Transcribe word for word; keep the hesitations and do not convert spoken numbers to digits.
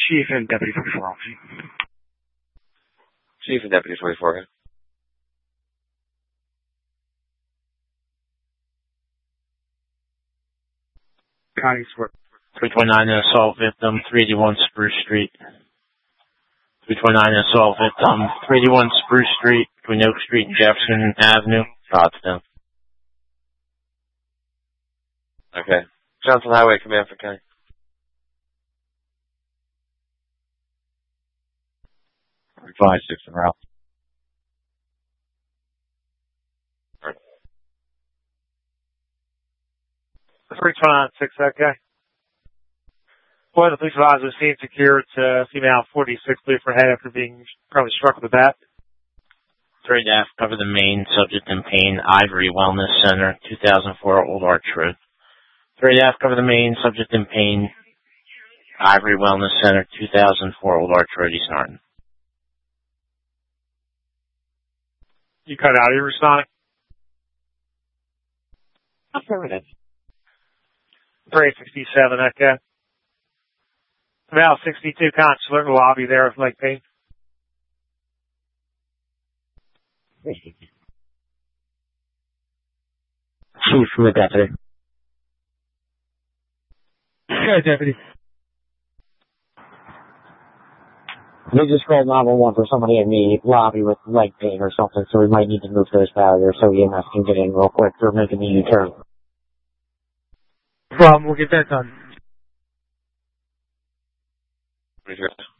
Chief and Deputy forty-four officer. Chief and Deputy forty-four. Connie Swift. three twenty-nine, an assault victim, three eighty-one Spruce Street. three twenty-nine, an assault victim, three eighty-one Spruce Street, between Oak Street and Jefferson Avenue, Pottstown. Okay. Johnson Highway Command for County. five six en route. three twenty-nine, six, okay. Boy, the police officer was seen secured to female forty-six for head after being probably struck with a bat. three F, cover the main, subject in pain, Ivory Wellness Center, two thousand four Old Arch Road. three F, cover the main, subject in pain, Ivory Wellness Center, two thousand four Old Arch Road, East Norton. You cut out of your Sonic? Affirmative. three sixty-seven, okay. About sixty-two consular in the lobby there with Lake Payne. Chief with Deputy. Yeah, Deputy. They just called nine one one for somebody in the lobby with leg pain or something, so we might need to move those barriers so E M S can get in real quick. They're making the U-turn. Problem, we'll get that done. Appreciate it.